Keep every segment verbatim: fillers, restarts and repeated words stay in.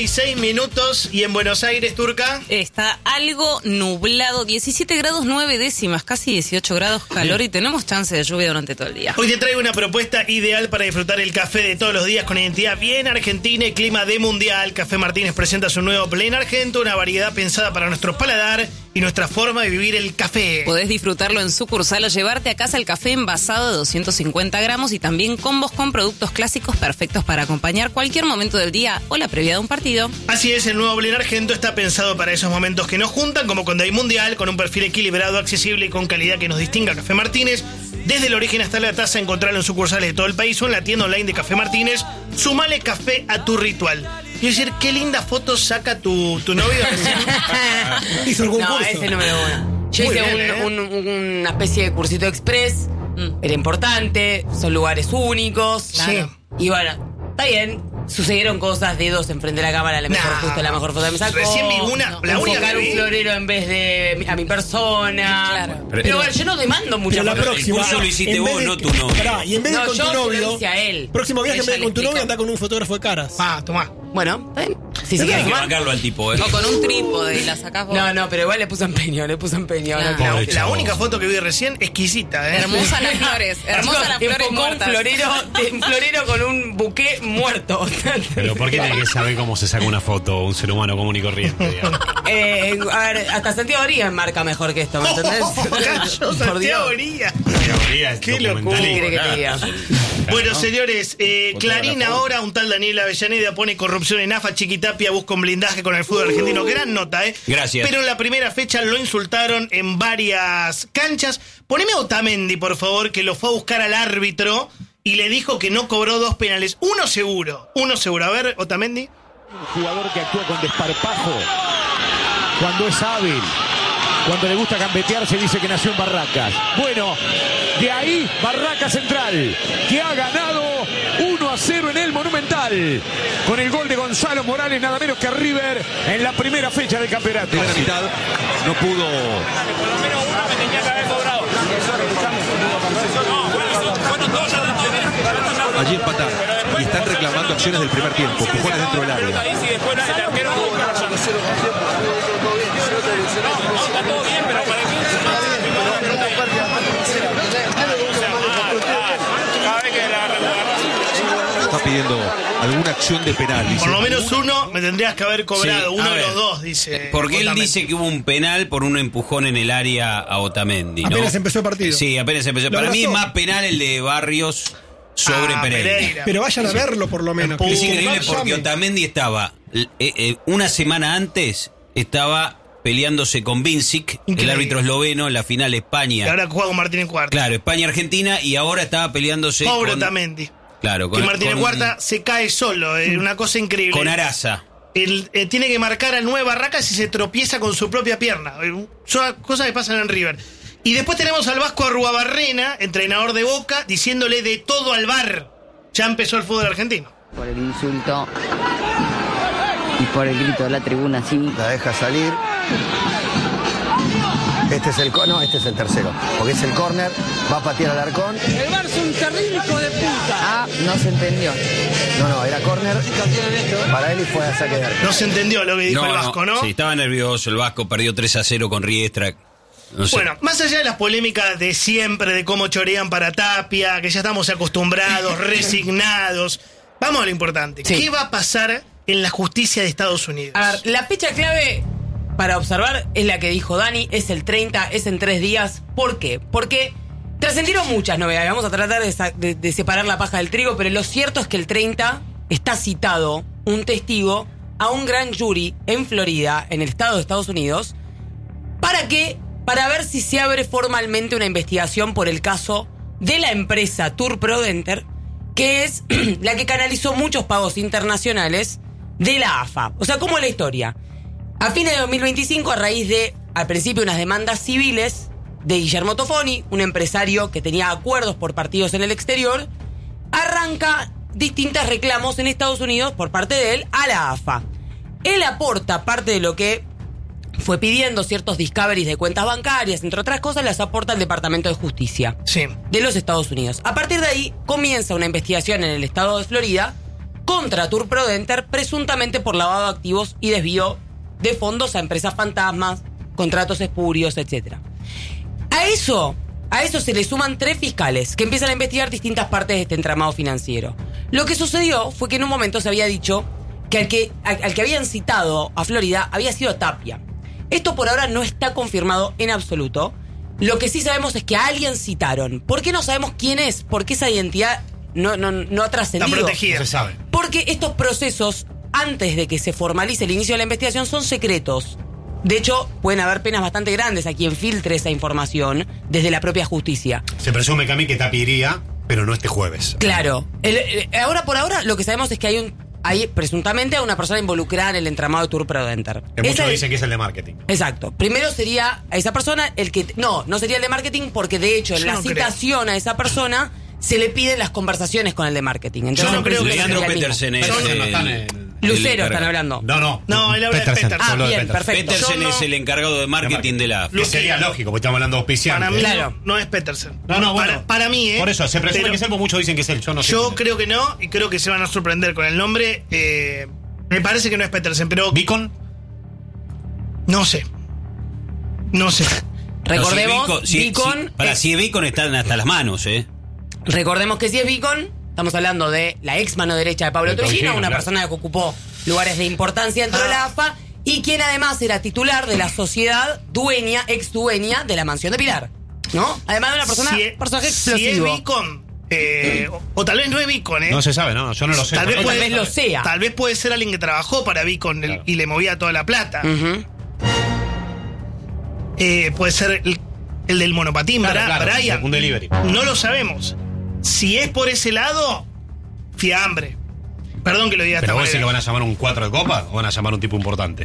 dieciséis minutos y en Buenos Aires, Turca. Está algo nublado, diecisiete grados nueve décimas, casi dieciocho grados calor y tenemos chance de lluvia durante todo el día. Hoy te traigo una propuesta ideal para disfrutar el café de todos los días con identidad bien argentina y clima de mundial. Café Martínez presenta su nuevo Plain Argento, una variedad pensada para nuestro paladar y nuestra forma de vivir el café. Podés disfrutarlo en sucursal o llevarte a casa el café envasado de doscientos cincuenta gramos y también combos con productos clásicos perfectos para acompañar cualquier momento del día o la previa de un partido. Así es, el nuevo Plain Argento está pensado para esos momentos que nos juntan, como cuando hay mundial, con un perfil equilibrado, accesible y con calidad que nos distinga a Café Martínez. Desde el origen hasta la taza, encontrarlo en sucursales de todo el país o en la tienda online de Café Martínez. Sumale café a tu ritual. Quiero decir, qué linda foto saca tu, tu novio. Hizo el concurso. No, ese número uno. Yo Muy hice bien, un, ¿eh? un, un, una especie de cursito express. Mm. Era importante, son lugares únicos. Claro. Y bueno, está bien. Sucedieron cosas, dedos enfrente de la cámara, la mejor Nah. justo la mejor foto que me sacó. Recién vi una, No. la única Enfocar que vi. un florero en vez de a mi persona. Claro. Pero, Pero- bueno, yo no demando mucha Pero la foto. próxima. El curso lo hiciste en vos, vez de- no tu novio. Pará, y en vez de No, con yo tu se lo novio. hice a él. Próximo viaje, en Ella vez de con tu le novio, explica. anda con un fotógrafo de caras. Ah, tomá. Bueno, está bien. Si se Hay quiere que sumar. bancarlo al tipo, ¿eh? O con un trípode y la sacás vos. No, no, pero igual le puso empeño, le puso empeño. Claro. No, La, Pobre la chavo. única foto que vi recién, exquisita, ¿eh? Hermosas las flores, hermosas las flores Enfocó un muertas. florero, un florero con un buque muerto. Pero ¿por qué tiene que saber cómo se saca una foto un ser humano común y corriente? digamos? Eh, a ver, hasta Santiago Arias marca mejor que esto, ¿me entendés? Cayó Por Santiago Dios. Oría. Teoría es Qué ¿Qué documentalista. quiere que te diga? Bueno, señores, eh, Clarín ahora, un tal Daniel Avellaneda pone corrupción en A F A, Chiquitapia busca un blindaje con el fútbol argentino. Gran nota, ¿eh? Gracias. Pero en la primera fecha lo insultaron en varias canchas. Poneme a Otamendi, por favor, que lo fue a buscar al árbitro y le dijo que no cobró dos penales. Uno seguro, uno seguro. A ver, Otamendi. Un jugador que actúa con desparpajo cuando es hábil, cuando le gusta gambetear, se dice que nació en Barracas. Bueno, de ahí Barracas Central, que ha ganado uno a cero en el Monumental, con el gol de Gonzalo Morales, nada menos que River, en la primera fecha del campeonato. Primera mitad no pudo. Allí empataron y están reclamando acciones del primer tiempo, empujones dentro del área. Está pidiendo alguna acción de penal. Dice. Por lo menos uno me tendrías que haber cobrado. Sí, uno a de ver. los dos, dice. Porque él Otamendi. dice que hubo un penal por un empujón en el área a Otamendi, ¿no? Apenas empezó el partido. Sí, apenas empezó. Lo Para mí es abrazó. más penal el de Barrios sobre Ah, Pereira. Pereira. Pero vayan a verlo por lo menos. Es Es Que increíble el V A R porque llame. Otamendi estaba, eh, eh, una semana antes, estaba peleándose con Vincic, el Increíble. árbitro esloveno, en la final Y España. ahora juega con Martínez Cuarta. Claro, España-Argentina, y ahora estaba peleándose Pobre con... Otamendi. Claro, Que con, Martínez con- Cuarta se cae solo, es una cosa increíble. con Araza. Él eh, tiene que marcar al nueve Barracas y se tropieza con su propia pierna. Eh, Son cosas que pasan en River. Y después tenemos al Vasco Arruabarrena, entrenador de Boca, diciéndole de todo al V A R. Ya empezó el fútbol argentino. Por el insulto y por el grito de la tribuna, sí. La deja salir. Este es el co- no, este es el tercero, porque es el córner, va a patear al Arcón. El Bar es un terrible hijo de puta. Ah, no se entendió. No, no, era córner para él y fue a saque de arco. No se entendió lo que dijo el Vasco, ¿no? Sí, estaba nervioso el Vasco, perdió tres a cero con Riestra. No sé. Bueno, más allá de las polémicas de siempre, de cómo chorean para Tapia, que ya estamos acostumbrados, resignados, vamos a lo importante. Sí. ¿Qué va a pasar en la justicia de Estados Unidos? A ver, la fecha clave para observar es la que dijo Dani, es el treinta, es en tres días. ¿Por qué? Porque trascendieron muchas novedades. Vamos a tratar de, sa- de- de separar la paja del trigo, pero lo cierto es que el treinta está citado un testigo a un gran jury en Florida, en el estado de Estados Unidos, ¿para qué? Para ver si se abre formalmente una investigación por el caso de la empresa Tour Prodenter, que es la que canalizó muchos pagos internacionales de la A F A. O sea, ¿cómo es la historia? A fines de dos mil veinticinco, a raíz de, al principio, unas demandas civiles de Guillermo Tofoni, un empresario que tenía acuerdos por partidos en el exterior, arranca distintos reclamos en Estados Unidos por parte de él a la A F A. Él aporta parte de lo que fue pidiendo, ciertos discoveries de cuentas bancarias, entre otras cosas, las aporta el Departamento de Justicia Sí. de los Estados Unidos. A partir de ahí, comienza una investigación en el estado de Florida contra Tour Prodenter, presuntamente por lavado de activos y desvío de fondos a empresas fantasmas, contratos espurios, etcétera. A eso, a eso se le suman tres fiscales que empiezan a investigar distintas partes de este entramado financiero. Lo que sucedió fue que en un momento se había dicho que al que, al, al que habían citado a Florida había sido Tapia. Esto por ahora no está confirmado en absoluto. Lo que sí sabemos es que a alguien citaron. ¿Por qué no sabemos quién es? Porque esa identidad no, no, no ha trascendido. Está protegida. No se sabe. Porque estos procesos, antes de que se formalice el inicio de la investigación, son secretos. De hecho, pueden haber penas bastante grandes a quien filtre esa información desde la propia justicia. Se presume que a mí que Tapia iría, pero no este jueves. Claro. El, el, ahora por ahora lo que sabemos es que hay un hay presuntamente a una persona involucrada en el entramado de Tour Prodenter. Que muchos Esa- dicen que es el de marketing. Exacto. Primero sería a esa persona el que... No, no sería el de marketing porque de hecho en Yo la no creo. citación a esa persona se le piden las conversaciones con el de marketing. Entonces, Yo no creo que sería Leandro el mismo. Petersen es Pero no el, están en- el Lucero encargado. están hablando. No, no. No, él habla de Petersen. Ah, solo de bien, Petersen. perfecto. Petersen Yo no- es el encargado de marketing de la A F A. Que sería lógico, porque estamos hablando de auspiciantes. Para mí Claro. no, no es Petersen. No, no, bueno. Para, para mí, ¿eh? Por eso, se presume Pero que es él, porque muchos dicen que es él. Yo no sé. Yo quién es. creo que no, y creo que se van a sorprender con el nombre. Eh, me parece que no es Petersen, pero ¿Beacon? no sé. No sé. Recordemos, No, si Beacon, Beacon, si, para es- si Beacon están hasta las manos, ¿eh? recordemos que si es Beacon, estamos hablando de la ex mano derecha de Pablo De Trujillo, Trujillo, una claro. persona que ocupó lugares de importancia dentro de la A F A y quien además era titular de la sociedad dueña, ex dueña de la mansión de Pilar, ¿no? Además de una persona, si es, personaje si es explosivo. Beacon, eh, o, o tal vez no es Beacon, ¿eh? No se sabe, no, yo no lo sé. Tal vez, O puede, tal vez lo sea. Tal vez puede ser alguien que trabajó para Beacon el- Claro. y le movía toda la plata. Ujú. Eh, puede ser el, el del monopatín, Claro, Bra- claro, Brian. un delivery. No lo sabemos. Si es por ese lado, fiambre. Perdón que lo diga de Pero esta vos decís que van manera. a llamar un cuatro de copa o van a llamar un tipo importante.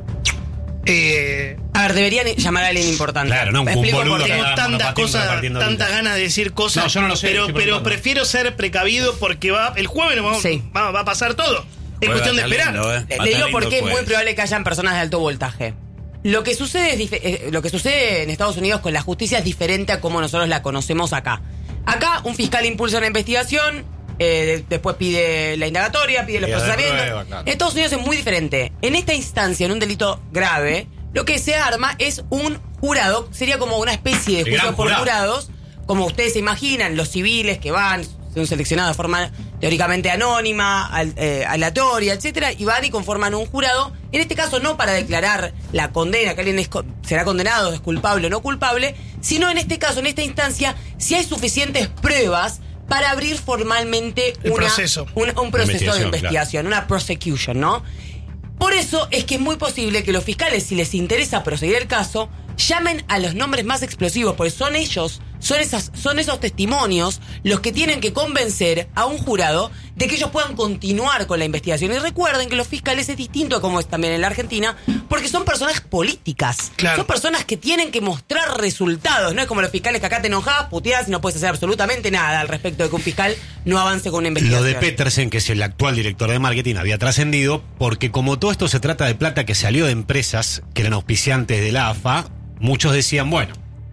Eh, A ver, deberían llamar a alguien importante. Claro, no, un Me explico boludo por qué. que tengo haga tantas monopatín cosas, repartiendo tantas guita. ganas de decir cosas. No, yo no lo sé, Pero, estoy pero preguntando. prefiero ser precavido porque va el jueves nos vamos- Sí. va, va a pasar todo. Es Pues cuestión de va a estar esperar. lindo, ¿eh? Le, Va a le estar digo porque lindo es muy jueves. probable que hayan personas de alto voltaje. Lo que sucede es dif- eh, lo que sucede en Estados Unidos con la justicia es diferente a como nosotros la conocemos acá. Acá un fiscal impulsa una investigación, eh, de- después pide la indagatoria, pide los Pide de procesamientos. prueba, claro. En Estados Unidos es muy diferente. En esta instancia, en un delito grave, lo que se arma es un jurado, sería como una especie de El juicio gran por jurado. jurados, como ustedes se imaginan, los civiles que van, son seleccionados de forma teóricamente anónima, al- eh, aleatoria, etcétera, y van y conforman un jurado, en este caso no para declarar la condena, que alguien es co- será condenado, es culpable o no culpable, sino en este caso, en esta instancia, si hay suficientes pruebas para abrir formalmente El una- proceso. un, un proceso de Investigación, investigación, una prosecution, ¿no? Por eso es que es muy posible que los fiscales, si les interesa proseguir el caso, llamen a los nombres más explosivos, porque son ellos, son, esas, son esos testimonios los que tienen que convencer a un jurado de que ellos puedan continuar con la investigación. Y recuerden que los fiscales es distinto a como es también en la Argentina, porque son personas políticas. Claro. Son personas que tienen que mostrar resultados. No es como los fiscales que acá te enojas, puteas y no puedes hacer absolutamente nada al respecto de que un fiscal no avance con una Lo investigación. de Petersen, que es el actual director de marketing, había trascendido porque como todo esto se trata de plata que salió de empresas que eran auspiciantes de la A F A, muchos decían, bueno,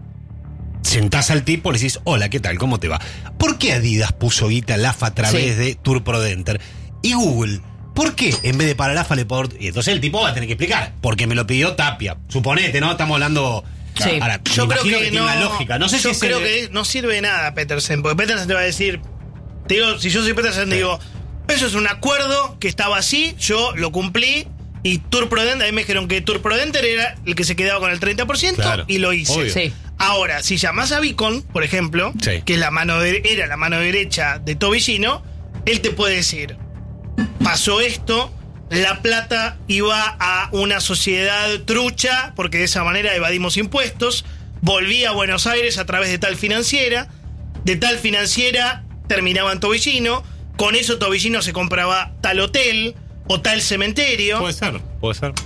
sentás al tipo, le decís, hola, ¿qué tal? ¿Cómo te va? ¿Por qué Adidas puso guita al A F A a través Sí. de Tour Prodenter? Y Google, ¿por qué en vez de para el A F A le puedo... Y entonces el tipo va a tener que explicar, porque me lo pidió Tapia. Suponete, ¿no? Estamos hablando... Sí. Ahora, Yo me creo imagino que, tiene no. una lógica. No sé yo si es creo el- que no sirve de nada Petersen, porque Petersen te va a decir, te digo, si yo soy Petersen, Sí. digo, eso es un acuerdo que estaba así, yo lo cumplí. Y Tour Prodenter, a mí me dijeron que Tour Prodenter era el que se quedaba con el treinta por ciento Claro, y lo hice. obvio. Sí. Ahora, si llamás a Beacon, por ejemplo, Sí. que es la mano de- era la mano derecha de Tobillino, él te puede decir, pasó esto, la plata iba a una sociedad trucha, porque de esa manera evadimos impuestos, volví a Buenos Aires a través de tal financiera, de tal financiera terminaba en Tobillino, con eso Tobillino se compraba tal hotel o tal cementerio, Puede ser, puede ser.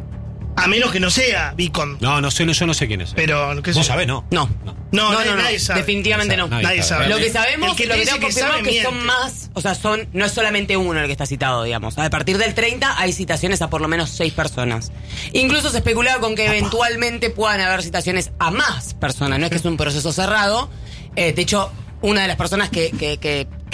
a menos que no sea Beacon. No, no sé, no, yo no sé quién es. Pero, ¿qué sé ¿Vos yo? sabés, no? No. No, nadie- nadie sabe. Definitivamente no. Nadie Nadie sabe. sabe. Lo que sabemos, El que lo te que dice tengo que confirmado sabe, es que son miente. más, o sea, son, no es solamente uno el que está citado, digamos. A partir del treinta hay citaciones a por lo menos seis personas. Incluso se especulaba con que eventualmente puedan haber citaciones a más personas. No es que es un proceso cerrado. Eh, de hecho, una de las personas que, que, que, que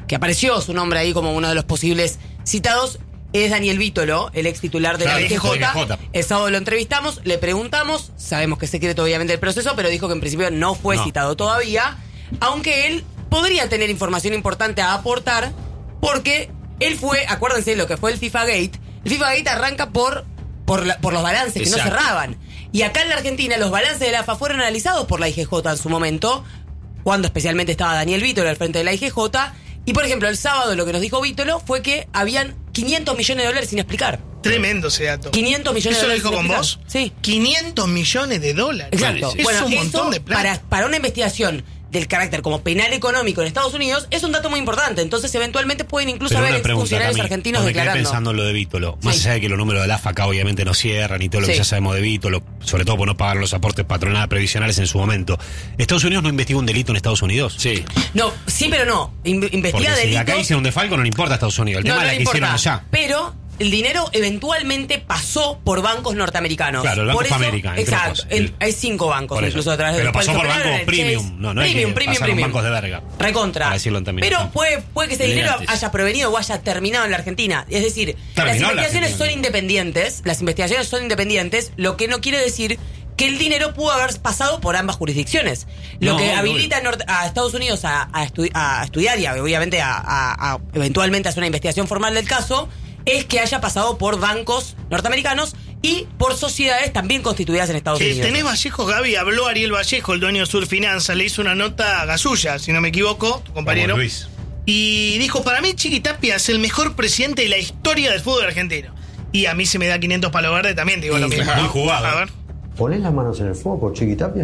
que apareció su nombre ahí como uno de los posibles citados, es Daniel Vítolo, el ex titular de Claro, la I G J. I G J. El sábado lo entrevistamos, le preguntamos, sabemos que es secreto obviamente el proceso, pero dijo que en principio no fue No. citado todavía, aunque él podría tener información importante a aportar, porque él fue, acuérdense lo que fue el FIFA Gate, el FIFA Gate arranca por, por, la- por los balances que no Exacto. cerraban. Y acá en la Argentina los balances de la A F A fueron analizados por la I G J en su momento, cuando especialmente estaba Daniel Vítolo al frente de la I G J. Y por ejemplo, el sábado lo que nos dijo Vítolo fue que habían quinientos millones de dólares sin explicar. Tremendo ese dato. quinientos millones ¿Eso de lo dólares. dijo con sin vos? explicar. Sí. quinientos millones de dólares. Exacto. Es Bueno, un eso, montón de plata. Para, para una investigación del carácter como penal económico en Estados Unidos, es un dato muy importante. Entonces, eventualmente pueden incluso Pero haber una pregunta, exfuncionarios Cami, argentinos no me quedé declarando. pensando en lo de Vítolo. Más Sí. allá de que los números de la A F A acá obviamente no cierran y todo lo Sí. que ya sabemos de Vítolo, sobre todo por no pagar los aportes patronales previsionales en su momento. ¿Estados Unidos no investiga un delito en Estados Unidos? Sí. No, sí, pero no. In- Porque investiga si delitos. acá hicieron un defalco no le importa a Estados Unidos. El No, tema no es le la que hicieron importa. allá. Pero el dinero eventualmente pasó por bancos norteamericanos. Claro, el Banco por eso, of America, entre Exacto. otros. el- El- hay cinco bancos Por eso. incluso a través de Pero los cuales pasó por operaron bancos el premium. Chase. No, no es premium, que premium, pasaron premium. bancos de verga. Recontra. Para decirlo en términos. Pero puede, puede que ese dinero Elegantes. haya provenido o haya terminado en la Argentina. Es decir, Terminó las en la investigaciones Argentina. son independientes. Las investigaciones son independientes, lo que no quiere decir que el dinero pudo haber pasado por ambas jurisdicciones. Lo No, que obvio, habilita a, Norte- a Estados Unidos a, a estu- a estudiar y a- obviamente a, a- a eventualmente hacer una investigación formal del caso es que haya pasado por bancos norteamericanos y por sociedades también constituidas en Estados Que Unidos. tenés Vallejo, Gaby, habló Ariel Vallejo, el dueño de Sur Finanzas, le hizo una nota a Gasulla, si no me equivoco, tu compañero. Vamos, Luis. Y dijo, para mí Chiqui Tapia es el mejor presidente de la historia del fútbol argentino. Y a mí se me da quinientos palo verde también, digo Sí, lo mismo. claro. Muy jugado. A ver. ¿Ponés las manos en el fuego por Chiqui Tapia?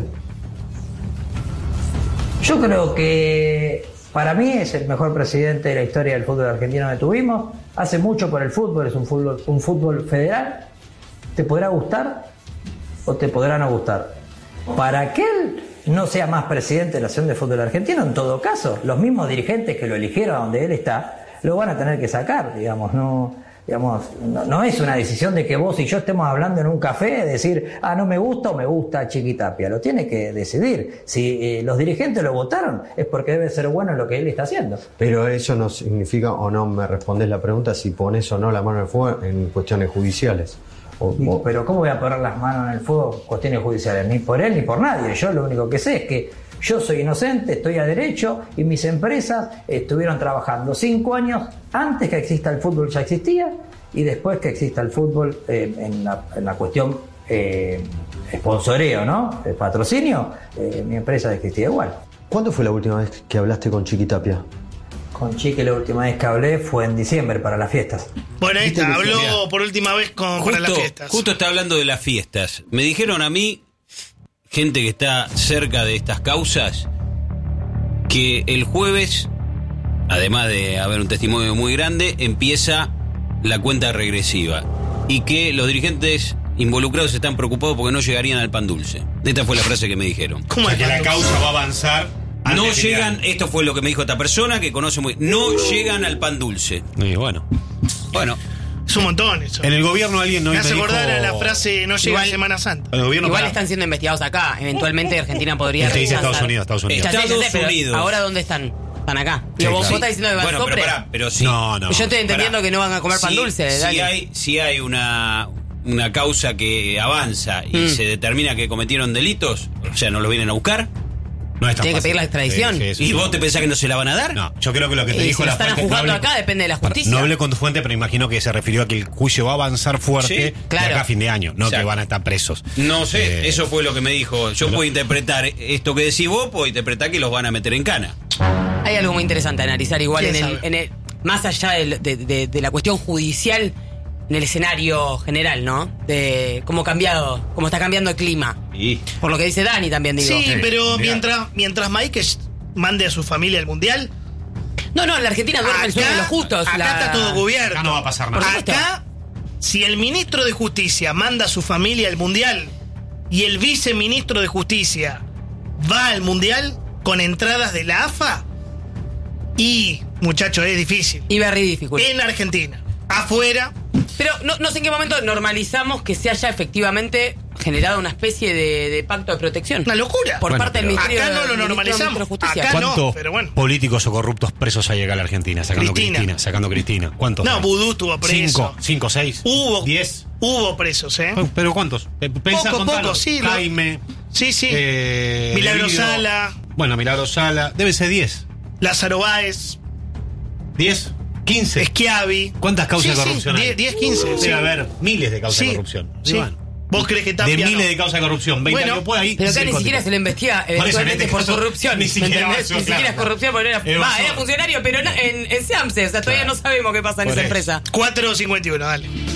Yo creo que para mí es el mejor presidente de la historia del fútbol argentino que tuvimos. Hace mucho por el fútbol, es un fútbol, un fútbol federal. ¿Te podrá gustar o te podrá no gustar? Para que él no sea más presidente de la Asociación de Fútbol Argentino, en todo caso, los mismos dirigentes que lo eligieron a donde él está, lo van a tener que sacar, digamos, no... Digamos, no, no es una decisión de que vos y yo estemos hablando en un café, decir, ah, no me gusta o me gusta Chiqui Tapia. Lo tiene que decidir. Si eh, los dirigentes lo votaron, es porque debe ser bueno lo que él está haciendo. Pero eso no significa, o no me respondes la pregunta, si pones o no la mano en el fuego en cuestiones judiciales. O- Y- o- Pero ¿cómo voy a poner las manos en el fuego cuestiones judiciales? Ni por él ni por nadie. Yo lo único que sé es que yo soy inocente, estoy a derecho y mis empresas estuvieron trabajando cinco años antes que exista el fútbol, ya existía, y después que exista el fútbol eh, en, la, en la cuestión eh, sponsoreo, ¿no? El patrocinio, eh, mi empresa existía igual. ¿Cuándo fue la última vez que hablaste con Chiqui Tapia? Con Chiqui la última vez que hablé fue en diciembre para las fiestas. Bueno, ahí Viste está, que habló Mirá. por última vez con, para las Justo, fiestas. justo está hablando de las fiestas. Me dijeron a mí, gente que está cerca de estas causas, que el jueves, además de haber un testimonio muy grande, empieza la cuenta regresiva y que los dirigentes involucrados están preocupados porque no llegarían al pan dulce. Esta fue la frase que me dijeron. O ¿Cómo sea es que la que causa va a avanzar. antes No de fin de llegan, año. esto fue lo que me dijo esta persona que conoce muy... No llegan al pan dulce. Y bueno. Bueno, Es un montón eso. En el gobierno alguien no Me me hace dijo... acordar a la frase no llega Igual- Semana Santa. En el gobierno Igual para- están siendo investigados acá. Eventualmente Argentina podría. Te dice rechazar. Estados Unidos, Estados Unidos. Ya sé, ya sé, Estados pero Unidos. Ahora, ¿dónde están? Están acá. Sí, Digo, vos, claro. vos estás diciendo de bueno, pero, Bansopre. pará, pero sí. No, no. Yo estoy entendiendo Pará. que no van a comer pan Si- dulce. Si Dani. hay, si hay una, una causa que avanza y Mm. se determina que cometieron delitos, o sea, no los vienen a buscar, No es tan Tiene que fácil. pedir la extradición. Sí, sí, ¿y sí. vos te pensás que no se la van a dar? No, yo creo que lo que te Y dijo si lo la están fuente- no juzgando hablé- acá, depende de la justicia. No hablé con tu fuente, pero imagino que se refirió a que el juicio va a avanzar fuerte Sí, de claro. acá a fin de año, no Exacto. que van a estar presos. No sé, Eh, eso fue lo que me dijo. Yo puedo interpretar esto que decís vos, puedo interpretar que los van a meter en cana. Hay algo muy interesante a analizar igual en ¿Quién el, sabe? en el- más allá del- de, de- de la cuestión judicial en el escenario general, ¿no? De cómo cambiado, cómo está cambiando el clima. Y Por lo que dice Dani también digo. Sí, pero mirá. mientras, mientras Mike mande a su familia al Mundial, No, no, en la Argentina duerme el sueño de los justos. acá la- está todo cubierto. Acá no va a pasar nada. Por supuesto. Acá, si el ministro de Justicia manda a su familia al Mundial y el viceministro de Justicia va al Mundial con entradas de la A F A, y, muchachos, es difícil. Y very difficult. En Argentina. Afuera, Pero no, no sé en qué momento normalizamos que se haya efectivamente generado una especie de, de pacto de protección. Una locura. Por Bueno, parte del pero Ministerio acá no lo del normalizamos. Ministro de Justicia. Acá no, ¿Cuántos pero bueno. políticos o corruptos presos hay acá en la Argentina? Sacando Cristina. Cristina, sacando Cristina. ¿Cuántos? No, hay? Vudú estuvo preso. Cinco, cinco, seis. Hubo. Diez. Hubo presos, ¿eh? ¿Pero cuántos? Eh, Pensá, Poco, contanos. poco, sí, lo- Jaime. Sí, sí. eh, Milagro Debido. Sala. Bueno, Milagro Sala. Debe ser diez. Lázaro Báez. ¿diez? ¿quince? Schiavi. ¿Cuántas causas Sí, de sí, corrupción hay? diez, diez, quince, Debe sí. haber miles de causas Sí, de corrupción. sí. Y bueno, ¿Vos crees que de Tapia miles no? de causas de corrupción. veinte Bueno, años por ahí. Pero acá ni cinco siquiera tipos. se le investiga Por eso, en eventualmente este por caso, corrupción. ni siquiera ¿me entendés? pasó, Ni siquiera claro. es corrupción porque era, Evasor. va, era funcionario, pero na- en, en SEAMSE, o sea, todavía Claro. no sabemos qué pasa en Por esa eso. empresa. cuatro cincuenta y uno, dale.